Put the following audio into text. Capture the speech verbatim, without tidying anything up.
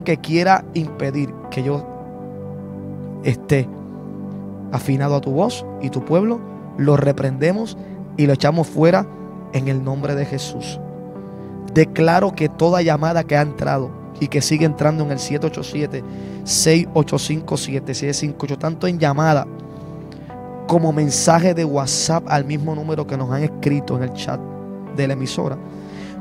que quiera impedir que yo esté afinado a tu voz y tu pueblo, lo reprendemos y lo echamos fuera en el nombre de Jesús. Declaro que toda llamada que ha entrado y que sigue entrando en el siete ocho siete, seis ocho cinco, siete siete cinco ocho, tanto en llamada como mensaje de WhatsApp al mismo número que nos han escrito en el chat de la emisora,